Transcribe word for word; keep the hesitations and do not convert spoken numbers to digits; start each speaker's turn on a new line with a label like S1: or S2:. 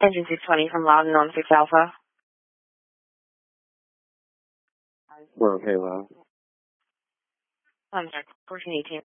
S1: Engine six twenty from Loudon on six Alpha.
S2: We're okay, Loud.
S1: I'm sorry, fourteen eighteen.